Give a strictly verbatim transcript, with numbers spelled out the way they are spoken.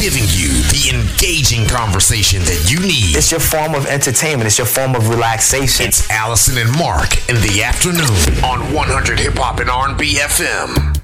giving you the engaging conversation that you need. It's your form of entertainment. It's your form of relaxation. It's Allison and Mark in the afternoon on one hundred Hip Hop and R and B F M.